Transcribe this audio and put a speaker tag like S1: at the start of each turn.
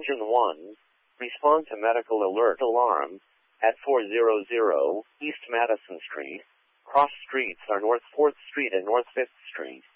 S1: Engine 1, respond to medical alert alarm at 400 East Madison Street. Cross streets are North 4th Street and North 5th Street.